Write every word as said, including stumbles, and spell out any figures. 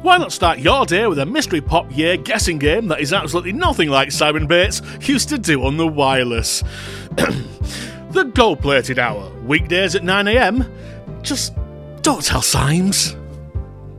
why not start your day with a mystery pop year guessing game that is absolutely nothing like Simon Bates used to do on the wireless? The Gold Plated Hour, weekdays at nine a m. Just don't tell Symes.